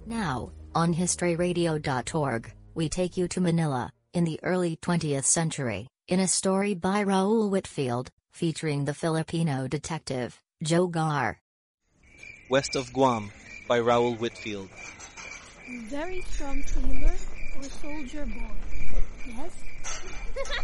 Now, on historyradio.org, we take you to Manila, in the early 20th century, in a story by Raoul Whitfield, featuring the Filipino detective, Joe Gar. West of Guam, by Raoul Whitfield. Very strong sailor or soldier boy. Yes?